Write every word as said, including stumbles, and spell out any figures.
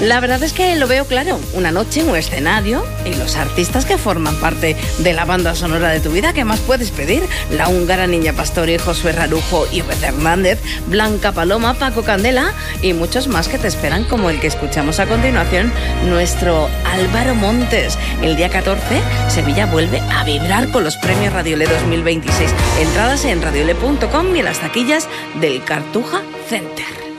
La verdad es que lo veo claro. Una noche, un escenario y los artistas que forman parte de la banda sonora de tu vida. ¿Qué más puedes pedir? La húngara Niña Pastori, Josué Rarujo, Ives Hernández, Blanca Paloma, Paco Candela y muchos más que te esperan, como el que escuchamos a continuación, nuestro Álvaro Montes. El día catorce, Sevilla vuelve a vibrar con los premios Radiolé dos mil veintiséis. Entradas en radiolé punto com y en las taquillas del Cartuja Center.